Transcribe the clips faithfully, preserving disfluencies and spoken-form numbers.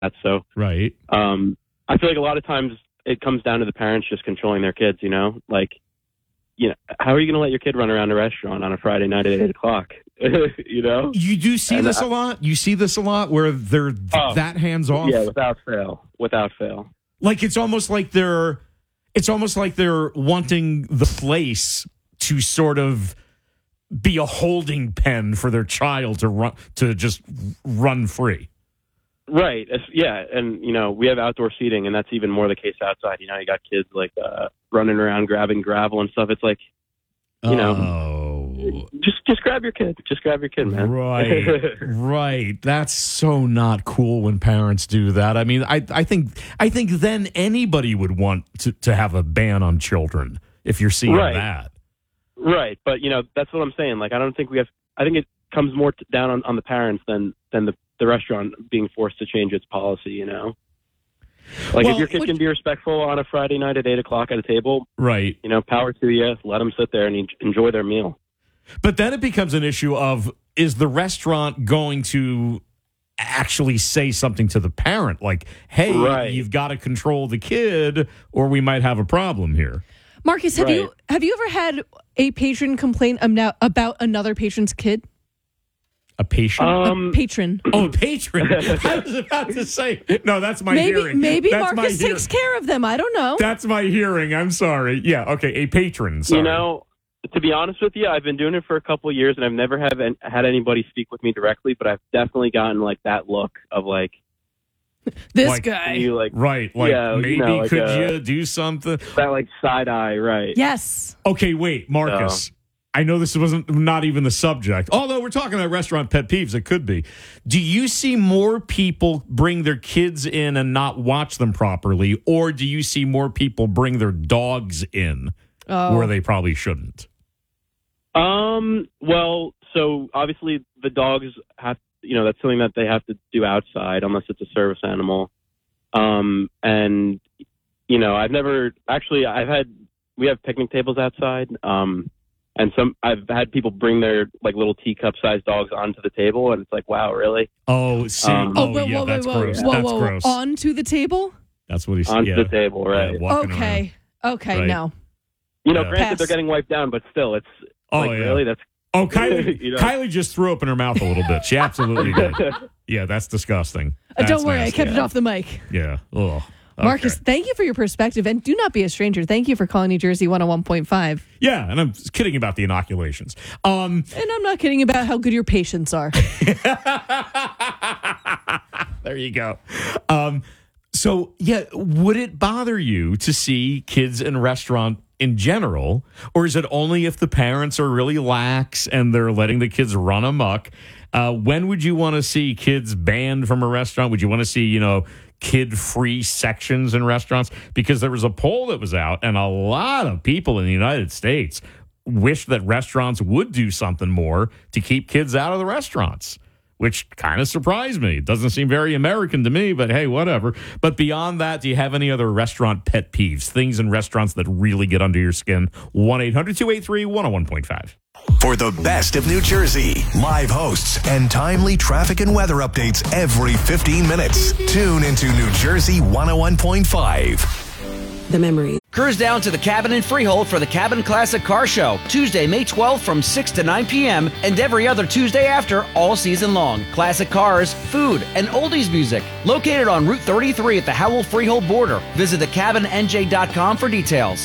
that. So, right. Um, I feel like a lot of times it comes down to the parents just controlling their kids, you know? Like, you know, how are you going to let your kid run around a restaurant on a Friday night at eight o'clock? You know? You do see and this I, a lot? You see this a lot where they're th- oh, that hands-off? Yeah, without fail. Without fail. Like, it's almost like they're, it's almost like they're wanting the place to sort of be a holding pen for their child to run, to just run free. Right. Yeah. And, you know, we have outdoor seating, and that's even more the case outside. You know, you got kids like uh, running around grabbing gravel and stuff. It's like, you know, oh. just just grab your kid. Just grab your kid, man. Right. Right. That's so not cool when parents do that. I mean, I, I think I think then anybody would want to, to have a ban on children if you're seeing right. that. Right. But, you know, that's what I'm saying. Like, I don't think we have, I think it comes more t- down on, on the parents than, than the, the restaurant being forced to change its policy, you know? Like, well, if your kid can be respectful on a Friday night at eight o'clock at a table, right? You know, power to you. Let them sit there and enjoy their meal. But then it becomes an issue of, is the restaurant going to actually say something to the parent? Like, hey, right. you've got to control the kid or we might have a problem here. Marcus, have right. you have you ever had a patron complain about another patron's kid? A patron? Um, a patron. Oh, a patron. I was about to say, no, that's my maybe, hearing. Maybe that's Marcus takes care of them. I don't know. That's my hearing. I'm sorry. Yeah, okay, a patron. Sorry. You know, to be honest with you, I've been doing it for a couple of years, and I've never have an, had anybody speak with me directly, but I've definitely gotten, like, that look of, like, this like, guy. You, like, right, like, yeah, maybe you know, like could a, you do something? That, like, side eye, right. Yes. Okay, wait, Marcus. So. I know this wasn't not even the subject, although we're talking about restaurant pet peeves. It could be. Do you see more people bring their kids in and not watch them properly, or do you see more people bring their dogs in oh. where they probably shouldn't? Um. Well, so obviously the dogs have, you know, that's something that they have to do outside unless it's a service animal. Um. And you know, I've never actually. I've had we have picnic tables outside. Um. And some I've had people bring their like little teacup-sized dogs onto the table, and it's like, wow, really? Oh, see, um, oh, oh whoa, yeah, whoa, that's whoa, gross. Whoa, that's whoa, gross. Onto the table? That's what he said. Onto yeah. the table, right? Yeah, okay, around. okay, right. no. You know, yeah. granted Pass. they're getting wiped down, but still, it's oh like, yeah, really, that's oh Kylie. you know? Kylie just threw up in her mouth a little bit. She absolutely did. Yeah, that's disgusting. That's uh, don't worry, nasty. I kept yeah. it off the mic. Yeah. Ugh. Okay. Marcus, thank you for your perspective, and do not be a stranger. Thank you for calling New Jersey one oh one point five. Yeah, and I'm kidding about the inoculations. Um, and I'm not kidding about how good your patients are. There you go. Um, so, yeah, would it bother you to see kids in a restaurant in general, or is it only if the parents are really lax and they're letting the kids run amok? Uh, when would you want to see kids banned from a restaurant? Would you want to see, you know, kid-free sections in restaurants? Because there was a poll that was out, and a lot of people in the United States wish that restaurants would do something more to keep kids out of the restaurants, which kind of surprised me. It doesn't seem very American to me, but hey, whatever. But beyond that, do you have any other restaurant pet peeves, things in restaurants that really get under your skin? one eight hundred two eight three one oh one point five. For the best of New Jersey, live hosts and timely traffic and weather updates every fifteen minutes. Tune into New Jersey one oh one point five. The memory. Cruise down to the Cabin in Freehold for the Cabin Classic Car Show, Tuesday, May twelfth from six to nine p.m. and every other Tuesday after all season long. Classic cars, food, and oldies music. Located on Route thirty-three at the Howell Freehold border. Visit the cabin n j dot com for details.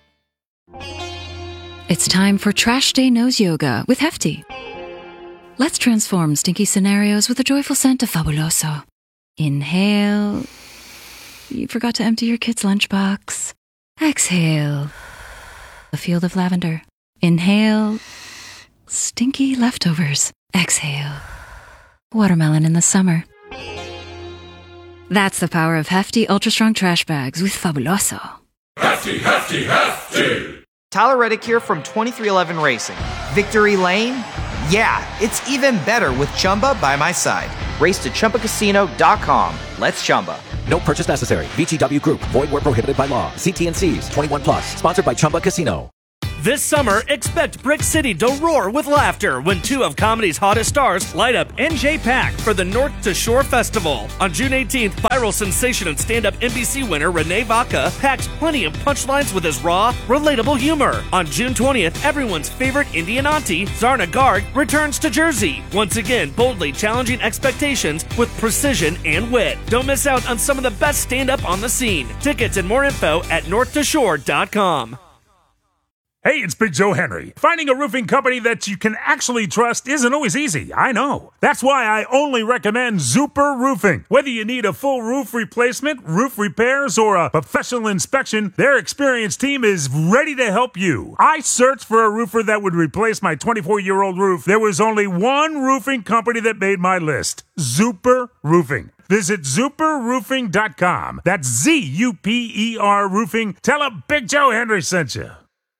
It's time for Trash Day Nose Yoga with Hefty. Let's transform stinky scenarios with the joyful scent of Fabuloso. Inhale. You forgot to empty your kid's lunchbox. Exhale. A field of lavender. Inhale. Stinky leftovers. Exhale. Watermelon in the summer. That's the power of Hefty Ultra Strong Trash Bags with Fabuloso. Hefty, Hefty, Hefty! Tyler Reddick here from twenty-three eleven Racing. Victory Lane? Yeah, it's even better with Chumba by my side. Race to Chumba Casino dot com. Let's Chumba. No purchase necessary. V G W Group. Void where prohibited by law. See T and C's. twenty-one plus. Sponsored by Chumba Casino. This summer, expect Brick City to roar with laughter when two of comedy's hottest stars light up N J Pack for the North to Shore Festival. On June eighteenth, viral sensation and stand-up N B C winner Renee Vaca packs plenty of punchlines with his raw, relatable humor. On June twentieth, everyone's favorite Indian auntie, Zarna Garg, returns to Jersey, once again boldly challenging expectations with precision and wit. Don't miss out on some of the best stand-up on the scene. Tickets and more info at north to shore dot com. Hey, it's Big Joe Henry. Finding a roofing company that you can actually trust isn't always easy, I know. That's why I only recommend Zuper Roofing. Whether you need a full roof replacement, roof repairs, or a professional inspection, their experienced team is ready to help you. I searched for a roofer that would replace my twenty-four-year-old roof. There was only one roofing company that made my list. Zuper Roofing. Visit zuper roofing dot com. That's Z U P E R Roofing. Tell them Big Joe Henry sent you.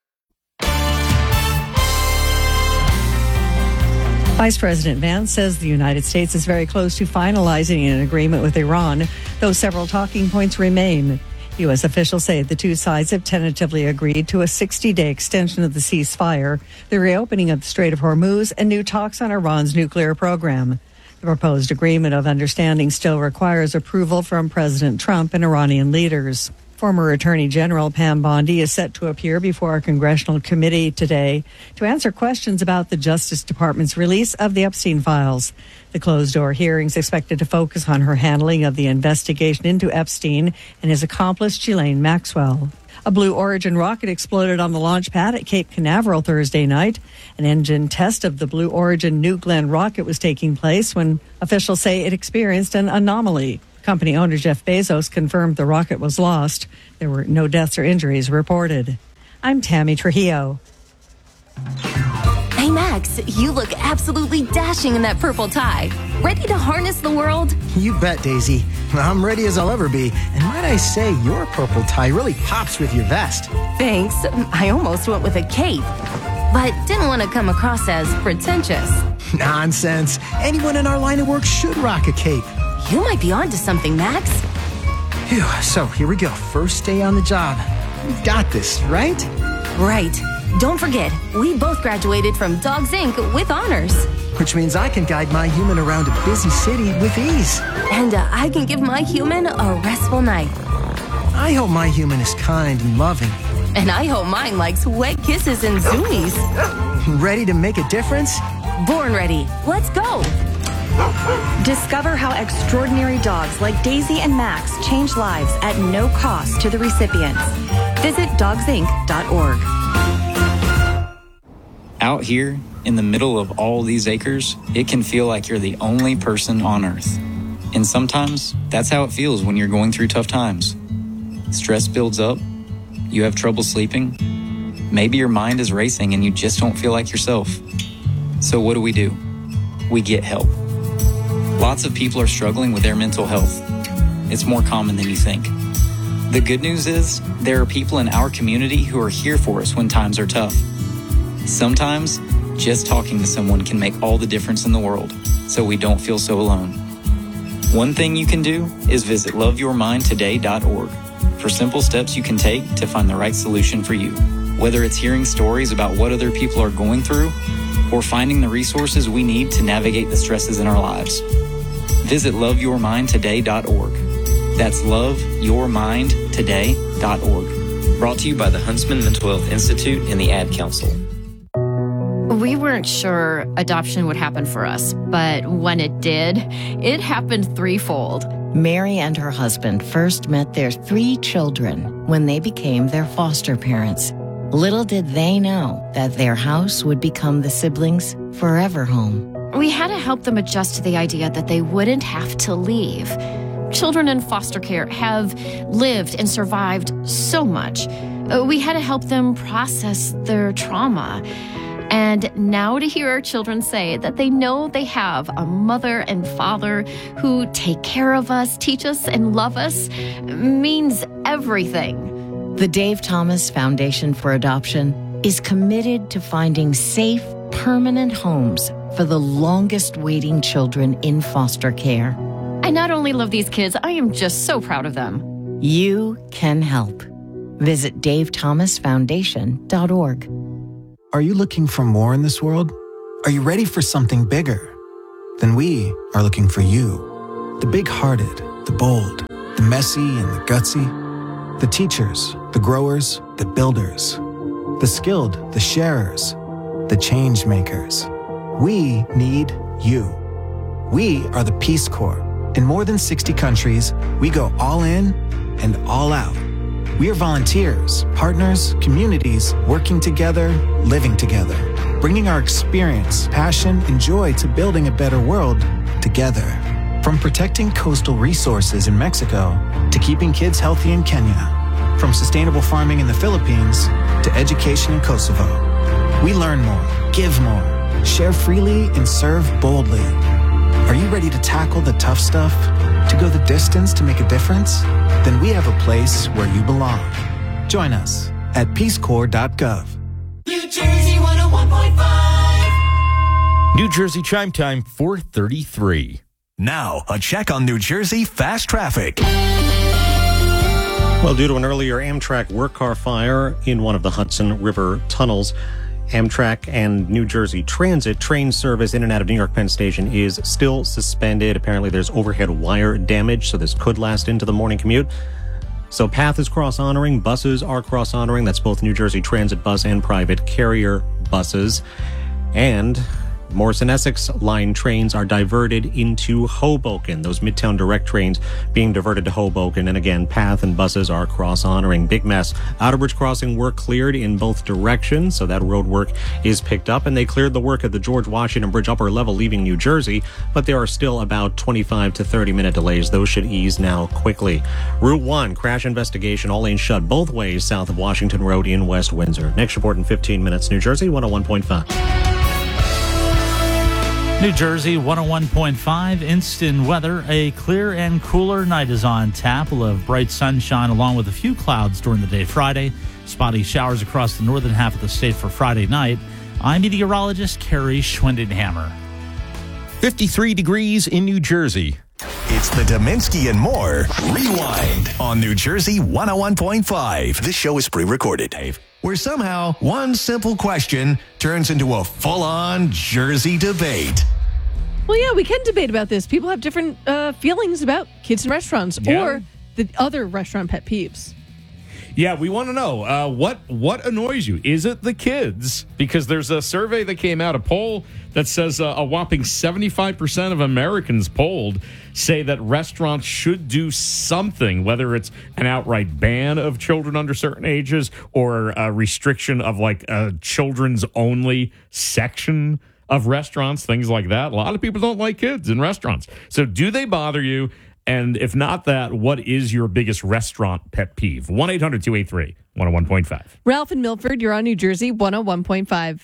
Vice President Vance says the United States is very close to finalizing an agreement with Iran, though several talking points remain. U S officials say the two sides have tentatively agreed to a sixty-day extension of the ceasefire, the reopening of the Strait of Hormuz, and new talks on Iran's nuclear program. The proposed agreement of understanding still requires approval from President Trump and Iranian leaders. Former Attorney General Pam Bondi is set to appear before a congressional committee today to answer questions about the Justice Department's release of the Epstein files. The closed-door hearing is expected to focus on her handling of the investigation into Epstein and his accomplice, Ghislaine Maxwell. A Blue Origin rocket exploded on the launch pad at Cape Canaveral Thursday night. An engine test of the Blue Origin New Glenn rocket was taking place when officials say it experienced an anomaly. Company owner Jeff Bezos confirmed the rocket was lost. There were no deaths or injuries reported. I'm Tammy Trujillo. Hey, Max, you look absolutely dashing in that purple tie. Ready to harness the world? You bet, Daisy. I'm ready as I'll ever be. And might I say, your purple tie really pops with your vest. Thanks. I almost went with a cape, but didn't want to come across as pretentious. Nonsense. Anyone in our line of work should rock a cape. You might be onto something, Max. Phew, so here we go. First day on the job. We've got this, right? Right. Don't forget, we both graduated from Dogs Incorporated with honors. Which means I can guide my human around a busy city with ease. And uh, I can give my human a restful night. I hope my human is kind and loving. And I hope mine likes wet kisses and zoomies. Ready to make a difference? Born ready. Let's go. Discover how extraordinary dogs like Daisy and Max change lives at no cost to the recipients. Visit dogs inc dot org. Out here, in the middle of all these acres, it can feel like you're the only person on Earth. And sometimes, that's how it feels when you're going through tough times. Stress builds up, you have trouble sleeping, maybe your mind is racing and you just don't feel like yourself. So what do we do? We get help. Lots of people are struggling with their mental health. It's more common than you think. The good news is, there are people in our community who are here for us when times are tough. Sometimes, just talking to someone can make all the difference in the world, so we don't feel so alone. One thing you can do is visit love your mind today dot org for simple steps you can take to find the right solution for you. Whether it's hearing stories about what other people are going through, or finding the resources we need to navigate the stresses in our lives. Visit love your mind today dot org. That's love your mind today dot org. Brought to you by the Huntsman Mental Health Institute and the Ad Council. We weren't sure adoption would happen for us, but when it did, it happened threefold. Mary and her husband first met their three children when they became their foster parents. Little did they know that their house would become the siblings' forever home. We had to help them adjust to the idea that they wouldn't have to leave. Children in foster care have lived and survived so much. We had to help them process their trauma. And now to hear our children say that they know they have a mother and father who take care of us, teach us, and love us means everything. The Dave Thomas Foundation for Adoption is committed to finding safe, permanent homes for the longest waiting children in foster care. I not only love these kids, I am just so proud of them. You can help. Visit dave thomas foundation dot org. Are you looking for more in this world? Are you ready for something bigger? Then we are looking for you. The big-hearted, the bold, the messy and the gutsy. The teachers, the growers, the builders. The skilled, the sharers, the change makers. We need you. We are the Peace Corps. In more than sixty countries, we go all in and all out. We are volunteers, partners, communities, working together, living together, bringing our experience, passion, and joy to building a better world together. From protecting coastal resources in Mexico to keeping kids healthy in Kenya. From sustainable farming in the Philippines to education in Kosovo. We learn more, give more, share freely, and serve boldly. Are you ready to tackle the tough stuff? To go the distance to make a difference? Then we have a place where you belong. Join us at peace corps dot gov. New Jersey one oh one point five. New Jersey Chime Time, four thirty-three. Now, a check on New Jersey fast traffic. Well, due to an earlier Amtrak work car fire in one of the Hudson River tunnels, Amtrak and New Jersey Transit train service in and out of New York Penn Station is still suspended. Apparently, there's overhead wire damage, so this could last into the morning commute. So PATH is cross-honoring, buses are cross-honoring. That's both New Jersey Transit bus and private carrier buses. And Morrison Essex line trains are diverted into Hoboken. Those Midtown Direct trains being diverted to Hoboken. And again, PATH and buses are cross-honoring. Big mess. Outerbridge Crossing work cleared in both directions, so that road work is picked up. And they cleared the work at the George Washington Bridge upper level leaving New Jersey, but there are still about twenty-five to thirty minute delays. Those should ease now quickly. Route one, crash investigation, all lanes shut both ways south of Washington Road in West Windsor. Next report in fifteen minutes. New Jersey one oh one point five. New Jersey one oh one point five, instant weather. A clear and cooler night is on tap. We'll have bright sunshine along with a few clouds during the day Friday. Spotty showers across the northern half of the state for Friday night. I'm meteorologist Carrie Schwendenhammer. fifty-three degrees in New Jersey. It's the Dominski and More Rewind on New Jersey one oh one point five. This show is pre-recorded, Dave, where somehow one simple question turns into a full-on Jersey debate. Well, yeah, we can debate about this. People have different uh, feelings about kids in restaurants Yeah. or the other restaurant pet peeves. Yeah, we want to know uh, what what annoys you. Is it the kids? Because there's a survey that came out, a poll that says uh, a whopping seventy-five percent of Americans polled say that restaurants should do something, whether it's an outright ban of children under certain ages or a restriction of like a children's only section of restaurants, things like that. A lot of people don't like kids in restaurants. So do they bother you? And if not that, what is your biggest restaurant pet peeve? one eight hundred two eight three one oh one point five. Ralph in Milford, you're on New Jersey one oh one point five.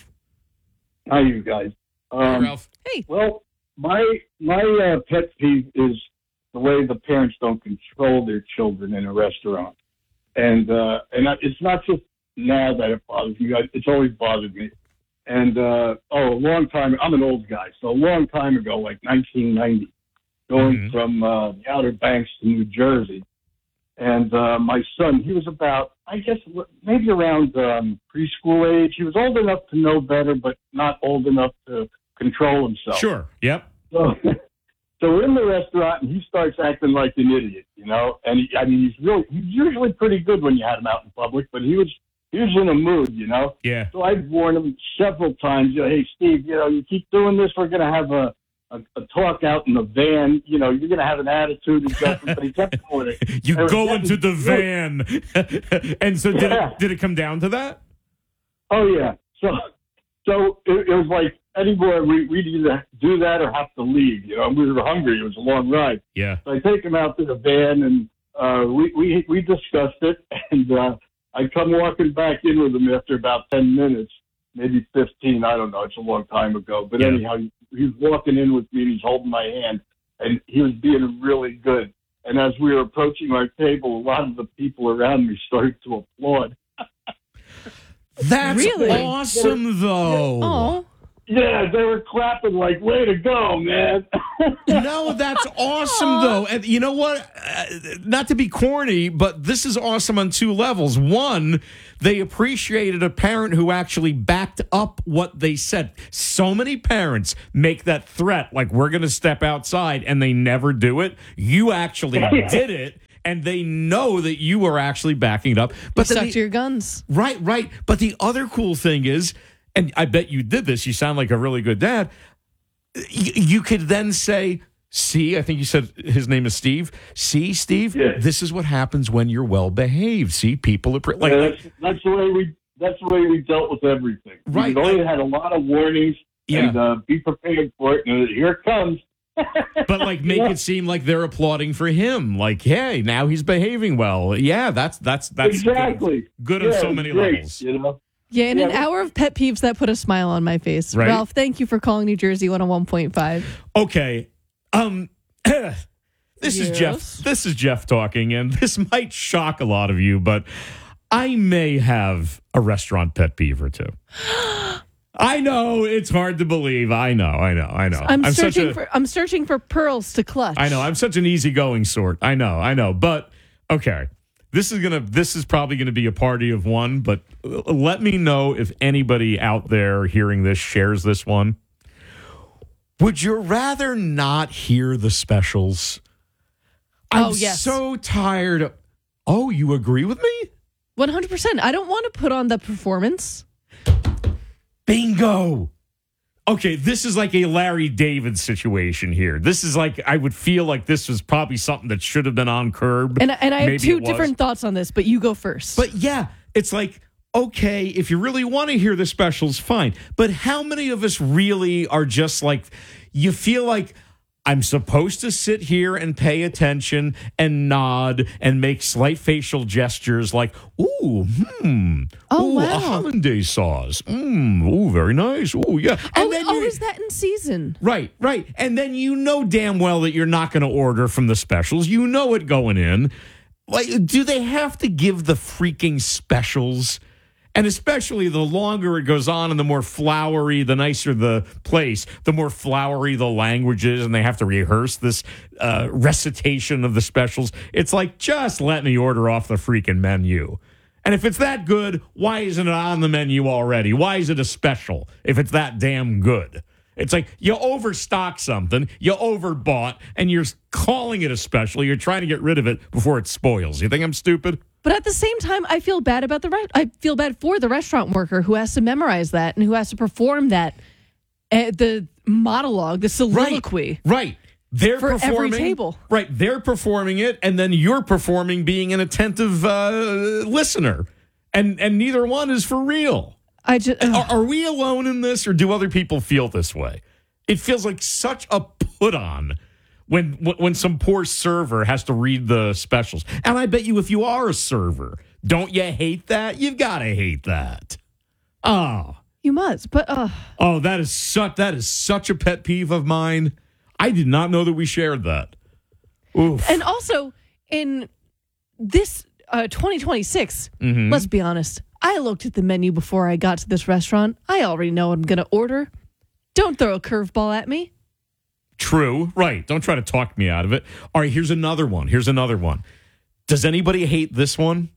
Hi, you guys. Um, Hey, Ralph. Hey. Well, my my uh, pet peeve is the way the parents don't control their children in a restaurant, and uh, and it's not just now that it bothers me. It's always bothered me. And uh, oh, a long time. I'm an old guy, so a long time ago, like nineteen ninety, going Mm-hmm. from uh, the Outer Banks to New Jersey, and uh, my son, he was about, I guess, maybe around um, preschool age. He was old enough to know better, but not old enough to control himself. Sure. Yep. So, so we're in the restaurant, and he starts acting like an idiot, you know. And he, I mean, he's really, he's usually pretty good when you had him out in public, but he was, he was in a mood, you know. Yeah. So I've warned him several times. You know, hey, Steve, you know, you keep doing this, we're going to have a, a, a talk out in the van. You know, you're going to have an attitude adjustment. But he kept doing it. You And go it was into the really- van. And so did, Yeah. it, did it come down to that? Oh yeah. So, so it, it was like anywhere we we'd either do that or have to leave. You know, we were hungry. It was a long ride. Yeah. So I take him out to the van, and uh, we we we discussed it, and uh, I come walking back in with him after about ten minutes, maybe fifteen. I don't know. It's a long time ago. But Yeah. anyhow, he, he was walking in with me, and he's holding my hand, and he was being really good. And as we were approaching our table, a lot of the people around me started to applaud. That's Really? awesome, though. Oh. Yeah, they were clapping like, way to go, man. No, that's awesome, though. And you know what? Uh, not to be corny, but this is awesome on two levels. One, they appreciated a parent who actually backed up what they said. So many parents make that threat, like, we're going to step outside, and they never do it. You actually did it. And they know that you are actually backing it up. But You stuck the, to your guns. Right, right. But the other cool thing is, and I bet you did this, you sound like a really good dad, you, you could then say, see, I think you said his name is Steve. See, Steve, Yeah. this is what happens when you're well-behaved. See, people are... Pre- like, Yeah, that's, that's the way we. That's the way we dealt with everything. Right. We only had a lot of warnings Yeah. and uh, be prepared for it. And here it comes. but like make Yeah. it seem like they're applauding for him. Like, hey, now he's behaving well. Yeah, that's that's that's Exactly. good, good Yeah, on so many great, levels. You know. Yeah, in Yeah, an we- hour of pet peeves, that put a smile on my face. Right. Ralph, thank you for calling New Jersey one oh one point five. Okay. Um this is Yes? Jeff. This is Jeff talking, and this might shock a lot of you, but I may have a restaurant pet peeve or two. I know it's hard to believe. I know, I know, I know. I'm, such searching a- for I'm searching for pearls to clutch. I know. I'm such an easygoing sort. I know. I know. But okay, this is gonna. This is probably gonna be a party of one. But let me know if anybody out there hearing this shares this one. Would you rather not hear the specials? I'm Oh, yes. so tired. Of, oh, you agree with me? one hundred percent. I don't want to put on the performance. Bingo. Okay, this is like a Larry David situation here. This is like, I would feel like this was probably something that should have been on Curb. And, and I have Maybe two it was. different thoughts on this, but you go first. But yeah, it's like, okay, if you really want to hear the specials, fine. But how many of us really are just like, you feel like, I'm supposed to sit here and pay attention and nod and make slight facial gestures like, ooh, hmm. Oh, ooh, wow. a hollandaise sauce. Mm, ooh, very nice. Ooh, yeah. And oh, then oh, you- is that in season? Right, right. And then you know damn well that you're not going to order from the specials. You know it going in. Like, do they have to give the freaking specials? And especially the longer it goes on and the more flowery, the nicer the place, the more flowery the language is, and they have to rehearse this uh, recitation of the specials. It's like, just let me order off the freaking menu. And if it's that good, why isn't it on the menu already? Why is it a special if it's that damn good? It's like you overstock something, you overbought, and you're calling it a special. You're trying to get rid of it before it spoils. You think I'm stupid? But at the same time, I feel bad about the re- I feel bad for the restaurant worker who has to memorize that and who has to perform that, uh, the monologue, the soliloquy. Right. right. They're For every performing table. Right. They're performing it, and then you're performing being an attentive uh, listener. And and neither one is for real. I just are, are we alone in this, or do other people feel this way? It feels like such a put on when when some poor server has to read the specials. And I bet you, if you are a server, don't you hate that? You've got to hate that. Oh, You must, but uh, oh, that is such that is such a pet peeve of mine. I did not know that we shared that. Oof. and also in this uh, twenty twenty-six, Mhm. let's be honest. I looked at the menu before I got to this restaurant. I already know what I'm going to order. Don't throw a curveball at me. True. Right. Don't try to talk me out of it. All right, here's another one. Here's another one. Does anybody hate this one?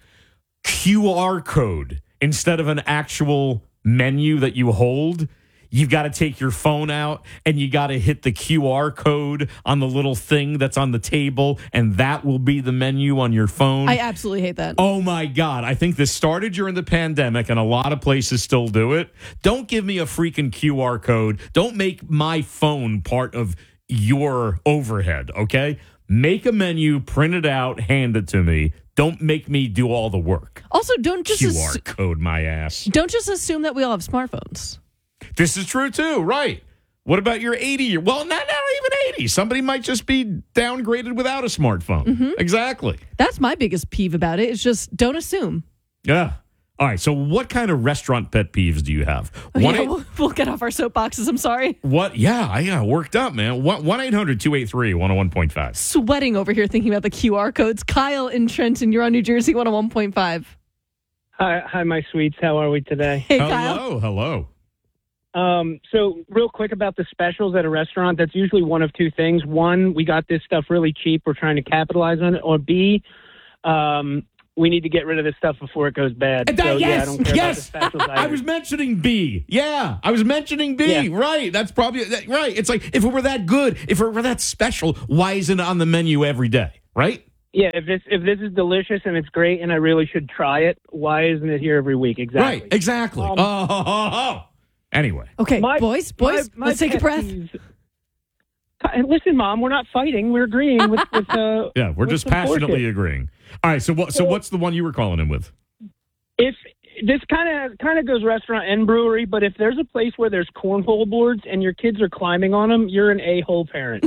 Q R code instead of an actual menu that you hold. You've got to take your phone out and you got to hit the Q R code on the little thing that's on the table, and that will be the menu on your phone. I absolutely hate that. Oh my God. I think this started during the pandemic and a lot of places still do it. Don't give me a freaking Q R code. Don't make my phone part of your overhead, okay? Make a menu, print it out, hand it to me. Don't make me do all the work. Also, don't just Q R assu- code my ass. don't just assume that we all have smartphones. This is true too, right? What about your eighty year? Well, not, not even eighty. Somebody might just be downgraded without a smartphone. Mm-hmm. Exactly. That's my biggest peeve about it. Is just don't assume. Yeah. All right. So, what kind of restaurant pet peeves do you have? Oh, One yeah, eight- we'll, we'll get off our soapboxes. I'm sorry. what? Yeah, I got worked up, man. one eight hundred two eight three one oh one point five. Sweating over here thinking about the Q R codes. Kyle in Trenton, you're on New Jersey one oh one point five. Hi, hi, my sweets. How are we today? Hey, hello, Kyle. hello. Um, so real quick about the specials at a restaurant, that's usually one of two things. One, we got this stuff really cheap. We're trying to capitalize on it. Or B, um, we need to get rid of this stuff before it goes bad. That, so, yes, yeah, I don't care yes. about the specials I was mentioning B. Yeah, I was mentioning B. Yeah. Right. That's probably that, right. It's like if it were that good, if it were that special, why isn't it on the menu every day? Right. Yeah, if this if this is delicious and it's great and I really should try it, why isn't it here every week? Exactly. Right. Exactly. Um, oh, oh, oh, oh. Anyway. Okay, My- boys, boys, my- my let's take a pet breath. peeves- And listen, Mom, we're not fighting. We're agreeing with. with uh, Yeah, we're with just some passionately bullshit. agreeing. All right. So what? So what's the one you were calling in with? If this kind of kind of goes restaurant and brewery, but if there's a place where there's cornhole boards and your kids are climbing on them, you're an a-hole parent.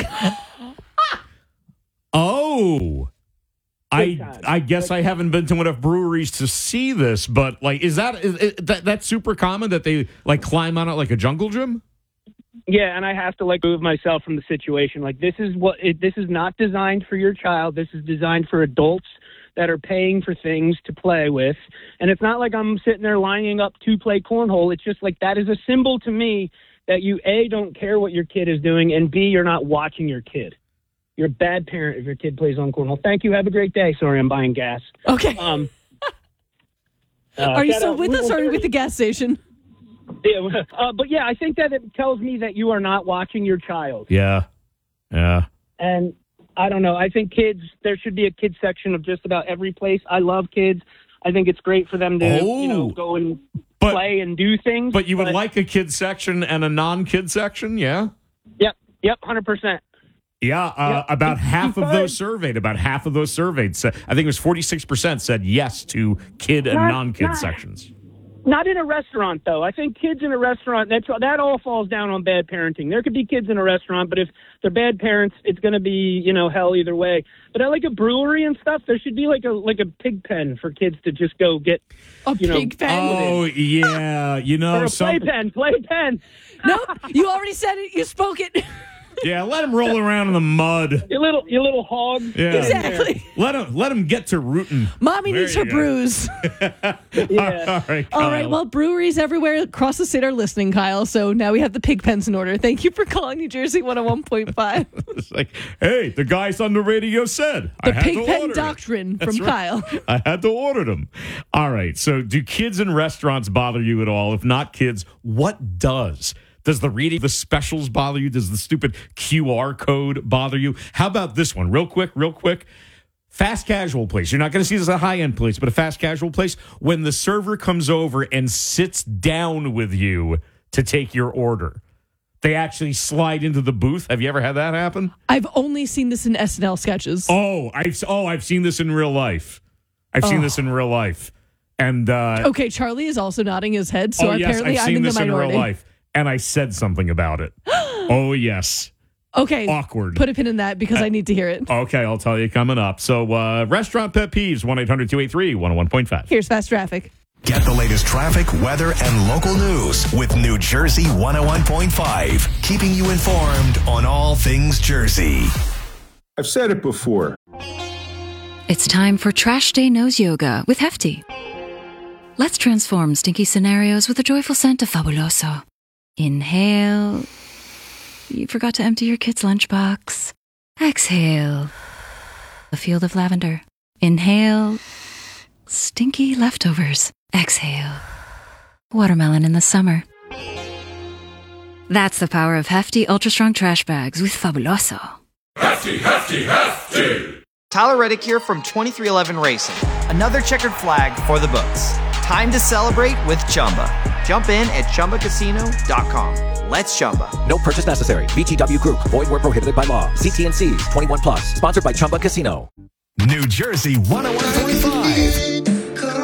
Oh. I time. I guess I haven't been to enough breweries to see this, but like, is that is, is that that's super common that they like climb on it like a jungle gym? Yeah, and I have to like move myself from the situation. Like this is what it, this is not designed for your child. This is designed for adults that are paying for things to play with. And it's not like I'm sitting there lining up to play cornhole. It's just like that is a symbol to me that you A, don't care what your kid is doing, and B, you're not watching your kid. You're a bad parent if your kid plays on cornhole. Thank you. Have a great day. Sorry, I'm buying gas. Okay. Um, uh, Are you shout still out with us Rule or are you thirty. with the gas station? Yeah, uh, but yeah, I think that it tells me that you are not watching your child. Yeah. Yeah. And I don't know. I think kids, there should be a kids section of just about every place. I love kids. I think it's great for them to, you know, Oh. go and But- play and do things. But you would like a kid section and a non-kid section, yeah? Yep, yep, one hundred percent. Yeah, uh, Yeah. about half of Because- those surveyed, about half of those surveyed said, I think it was forty-six percent said yes to kid and Not- non-kid not- sections. Not in a restaurant, though. I think kids in a restaurant, that's, that all falls down on bad parenting. There could be kids in a restaurant, but if they're bad parents, it's going to be, you know, hell either way. But at like a brewery and stuff, there should be like a like a pig pen for kids to just go get, A you know. pig pen? Oh, yeah. You Or know, a some, playpen, playpen. No, you already said it. You spoke it. yeah, let them roll around in the mud. You little, you little hog. Yeah. Exactly. Let them, let them get to rooting. Mommy There needs you her go. brews. Yeah. All right, All right. Kyle. Well, breweries everywhere across the state are listening, Kyle. So now we have the pig pens in order. Thank you for calling New Jersey one oh one point five. It's like, hey, the guys on the radio said I The had to pig pen order it. doctrine That's from right. Kyle. I had to order them. All right. So, do kids in restaurants bother you at all? If not kids, what does? Does the reading of the specials bother you? Does the stupid Q R code bother you? How about this one? Real quick, real quick. Fast casual place. You're not going to see this at a high-end place, but a fast casual place. When the server comes over and sits down with you to take your order, they actually slide into the booth. Have you ever had that happen? I've only seen this in S N L sketches. Oh, I've oh I've seen this in real life. I've seen Oh. this in real life. And uh, Okay, Charlie is also nodding his head, so oh yes, apparently I've I'm seen in the this in minority. real life. And I said something about it. Oh yes. Okay. Awkward. Put a pin in that because I need to hear it. Okay, I'll tell you coming up. So uh, restaurant pet peeves, one eight hundred two eight three one oh one point five. Here's fast traffic. Get the latest traffic, weather, and local news with New Jersey one oh one point five, keeping you informed on all things Jersey. I've said it before. It's time for Trash Day Nose Yoga with Hefty. Let's transform stinky scenarios with a joyful scent of Fabuloso. Inhale. You forgot to empty your kid's lunchbox. Exhale. A field of lavender. Inhale. Stinky leftovers. Exhale. Watermelon in the summer. That's the power of Hefty Ultra Strong Trash Bags with Fabuloso. Hefty, hefty, hefty. Tyler Reddick here from twenty-three eleven Racing. Another checkered flag for the books. Time to celebrate with Chumba. Jump in at Chumba Casino dot com. Let's Chumba. No purchase necessary. B G W Group. Void where prohibited by law. C T N C. twenty-one plus. Sponsored by Chumba Casino. New Jersey one oh one point five.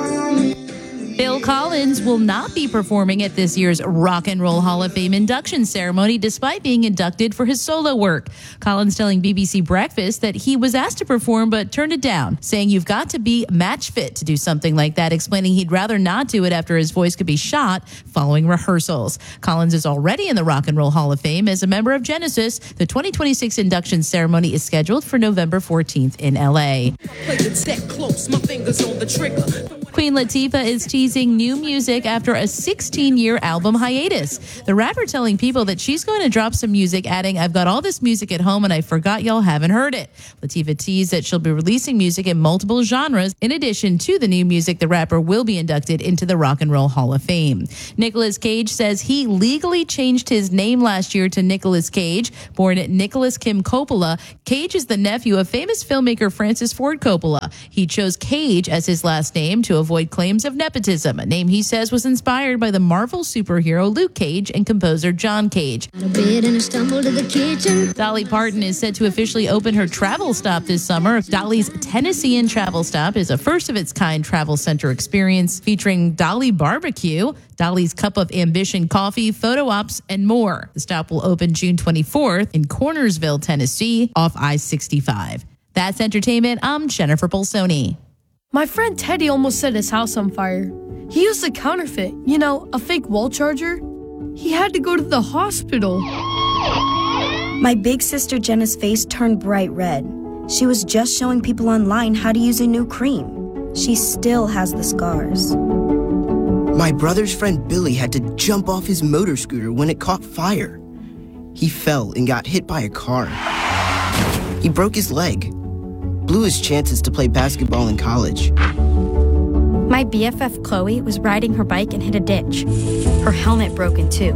Phil Collins will not be performing at this year's Rock and Roll Hall of Fame induction ceremony despite being inducted for his solo work. Collins telling B B C Breakfast that he was asked to perform but turned it down, saying you've got to be match fit to do something like that, explaining he'd rather not do it after his voice could be shot following rehearsals. Collins is already in the Rock and Roll Hall of Fame as a member of Genesis. The twenty twenty-six induction ceremony is scheduled for November fourteenth in L A. Play the tech close, my fingers on the trigger. Queen Latifah is teasing new music after a sixteen-year album hiatus. The rapper telling people that she's going to drop some music, adding, "I've got all this music at home and I forgot y'all haven't heard it." Latifah teased that she'll be releasing music in multiple genres. In addition to the new music, the rapper will be inducted into the Rock and Roll Hall of Fame. Nicolas Cage says he legally changed his name last year to Nicolas Cage. Born Nicholas Kim Coppola, Cage is the nephew of famous filmmaker Francis Ford Coppola. He chose Cage as his last name to avoid claims of nepotism, a name he says was inspired by the Marvel superhero Luke Cage and composer John Cage. Dolly Parton is set to officially open her travel stop this summer. Dolly's Tennessean Travel Stop is a first-of-its-kind travel center experience featuring Dolly Barbecue, Dolly's Cup of Ambition coffee, photo ops, and more. The stop will open June twenty-fourth in Cornersville, Tennessee, off I sixty-five. That's entertainment. I'm Jennifer Bolsoni. My friend Teddy almost set his house on fire. He used a counterfeit, you know, a fake wall charger. He had to go to the hospital. My big sister Jenna's face turned bright red. She was just showing people online how to use a new cream. She still has the scars. My brother's friend Billy had to jump off his motor scooter when it caught fire. He fell and got hit by a car. He broke his leg, blew his chances to play basketball in college. My B F F Chloe was riding her bike and hit a ditch. Her helmet broke in two.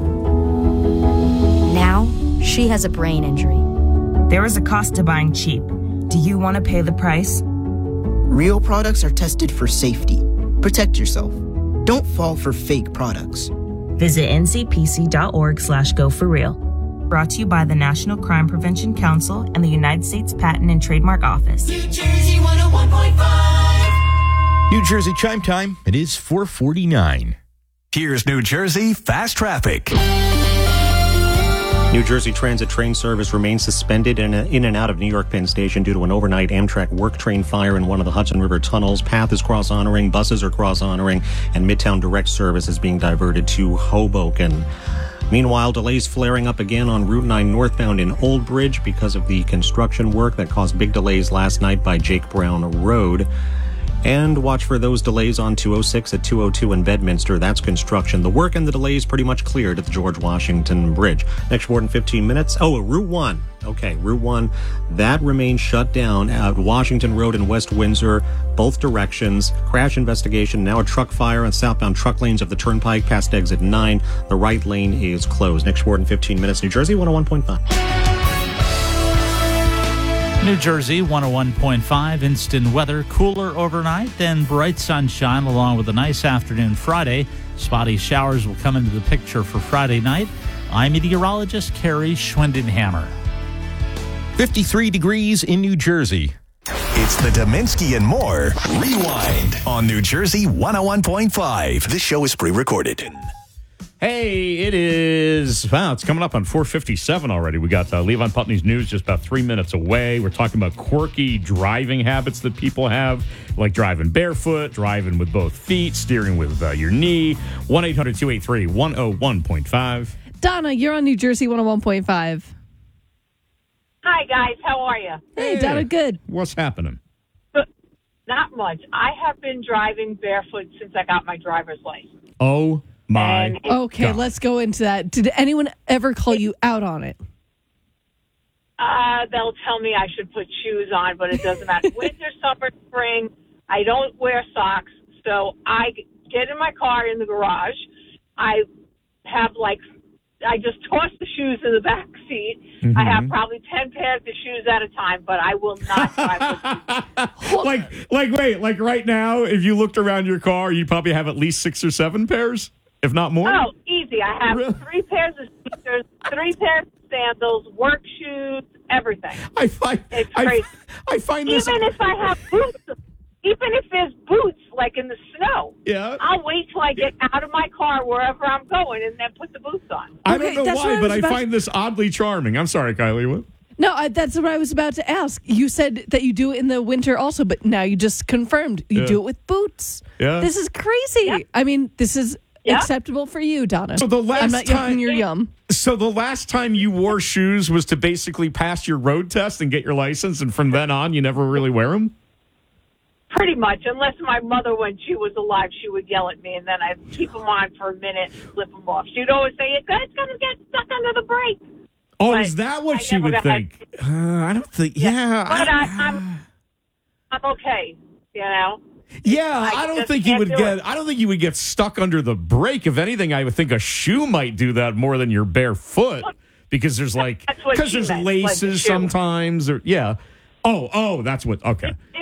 Now, she has a brain injury. There is a cost to buying cheap. Do you want to pay the price? Real products are tested for safety. Protect yourself. Don't fall for fake products. Visit N C P C dot org slash go for real. Brought to you by the National Crime Prevention Council and the United States Patent and Trademark Office. New Jersey one oh one point five. New Jersey Chime Time. It is four forty-nine. Here's New Jersey Fast Traffic. New Jersey Transit train service remains suspended in, a, in and out of New York Penn Station due to an overnight Amtrak work train fire in one of the Hudson River tunnels. Path is cross-honoring, buses are cross-honoring, and Midtown Direct service is being diverted to Hoboken. Meanwhile, delays flaring up again on Route nine northbound in Old Bridge because of the construction work that caused big delays last night by Jake Brown Road. And watch for those delays on two oh six at two oh two in Bedminster. That's construction. The work and the delays pretty much cleared at the George Washington Bridge. Next more than fifteen minutes. Oh, Route one. Okay, Route one. That remains shut down at Washington Road in West Windsor, both directions. Crash investigation. Now a truck fire on southbound truck lanes of the Turnpike past exit nine. The right lane is closed. Next more than fifteen minutes. New Jersey one oh one point five. New Jersey one oh one point five, instant weather, cooler overnight, then bright sunshine along with a nice afternoon Friday. Spotty showers will come into the picture for Friday night. I'm meteorologist Carrie Schwendenhammer. fifty-three degrees in New Jersey. It's the Dominski and More Rewind on New Jersey one oh one point five. This show is pre-recorded. Hey, it is, wow, it's coming up on four fifty-seven already. We got uh, Levon Putney's news just about three minutes away. We're talking about quirky driving habits that people have, like driving barefoot, driving with both feet, steering with uh, your knee. one eight hundred two eight three one oh one point five. Donna, you're on New Jersey one oh one point five. Hi, guys. How are you? Hey, Donna, good. What's happening? But not much. I have been driving barefoot since I got my driver's license. Oh, my Okay, God. let's go into that. Did anyone ever call you out on it? Uh, they'll tell me I should put shoes on, but it doesn't matter. Winter, summer, spring, I don't wear socks. So I get in my car in the garage. I have like, I just toss the shoes in the back seat. Mm-hmm. I have probably ten pairs of shoes at a time, but I will not drive with like, like, wait, like right now, if you looked around your car, you probably have at least six or seven pairs, if not more. Oh, easy. I have three pairs of sneakers, three pairs of sandals, work shoes, everything. I find it's I, crazy. I find even this. if I have boots, even if there's boots like in the snow, yeah, I'll wait till I get out of my car wherever I'm going and then put the boots on. I don't know that's what why, I but was I about find this oddly charming. I'm sorry, Kylie. What? No, I, that's what I was about to ask. You said that you do it in the winter also, but now you just confirmed you Yeah. do it with boots. Yeah. This is crazy. I mean, this is Yeah. acceptable for you, Donna. So the last I'm not time yucking your yum. So the last time you wore shoes was to basically pass your road test and get your license, and from then on, you never really wear them? Pretty much, unless my mother, when she was alive, she would yell at me, and then I'd keep them on for a minute and flip them off. She'd always say, it's going to get stuck under the brake. Oh, But is that what I she never would got- think? Uh, I don't think. Yeah, But I, I, I'm, I'm okay, you know? yeah. I I don't just think you can't would do get. it. I don't think you would get stuck under the brake. If anything, I would think a shoe might do that more than your bare foot, because there's like That's what because she there's meant, like the laces shoe. sometimes, or yeah. Oh, oh, that's what. Okay.